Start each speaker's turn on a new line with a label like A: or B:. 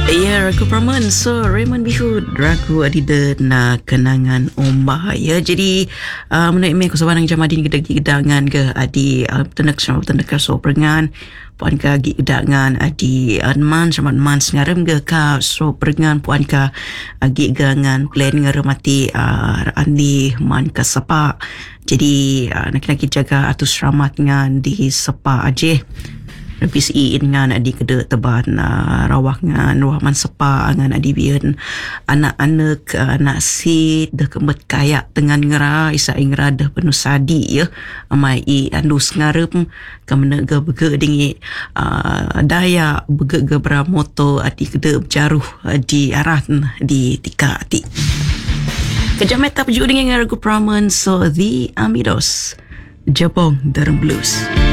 A: Ya, ragu Praman. So, Raymond Bihud, ragu adida na kenangan umbah. Ya, jadi, menaik ko sebarang jamadin kita gedangan ke adi tendek so perengan. Puan ka gedangan adi man sama man sengaram ke ka so perengan puan ka gedangan plan ngaremati andi man ka sepa. Jadi, nak jaga atus selamat ngan di sepa aje. Habis ngan adi kede teban rawak ngan ruaman sepa ngan adi bian anak-anak anak si dah kemet kayak dengan ngera isa ingera dah penuh sadi ya amai andus ngarep kamena ga bege dingi daya bege ga bramoto adi kede jaruh di aran di tika ati kejameta peju dengan ngaragu praman so the Amidos Jabong Darren Blues.